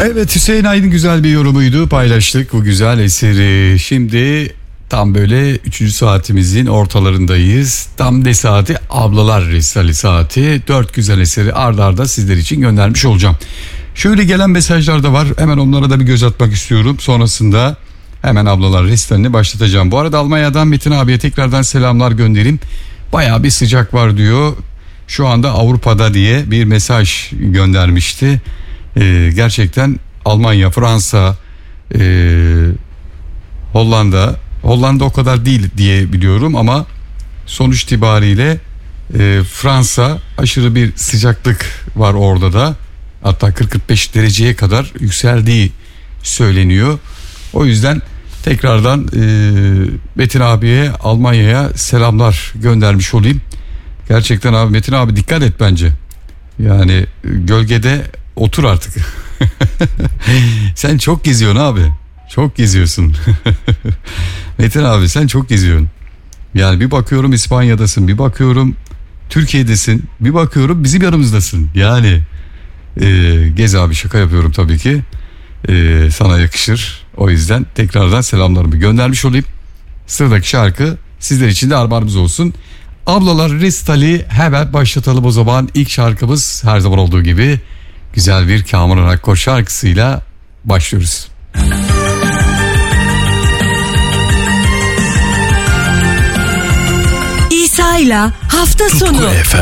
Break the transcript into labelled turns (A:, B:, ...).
A: Evet, Hüseyin Aydın güzel bir yorumuydu, paylaştık bu güzel eseri. Şimdi tam böyle 3. saatimizin ortalarındayız. Tam ne saati? Ablalar Resitali saati. 4 güzel eseri arda arda sizler için göndermiş olacağım. Şöyle gelen mesajlar da var, hemen onlara da bir göz atmak istiyorum. Sonrasında hemen Ablalar Resitali'ni başlatacağım. Bu arada Almanya'dan Metin abiye tekrardan selamlar göndereyim. Bayağı bir sıcak var diyor. Şu anda Avrupa'da diye bir mesaj göndermişti. Gerçekten Almanya, Fransa, Hollanda o kadar değil diye biliyorum ama sonuç itibariyle Fransa aşırı bir sıcaklık var orada da, hatta 40-45 dereceye kadar yükseldiği söyleniyor. O yüzden tekrardan Metin abiye Almanya'ya selamlar göndermiş olayım. Gerçekten abi, Metin abi dikkat et bence. Yani gölgede otur artık. Sen çok geziyorsun abi. Çok geziyorsun. Metin abi sen çok geziyorsun. Yani bir bakıyorum İspanya'dasın, bir bakıyorum Türkiye'desin, bir bakıyorum bizim yanımızdasın. Yani gez abi, şaka yapıyorum tabii ki. Sana yakışır. O yüzden tekrardan selamlarımı göndermiş olayım. Sıradaki şarkı sizler için de armağanımız olsun. Ablalar Resitali hemen başlatalım o zaman. İlk şarkımız her zaman olduğu gibi güzel bir Kamuran Akkor şarkısıyla başlıyoruz.
B: İsa'yla hafta sonu.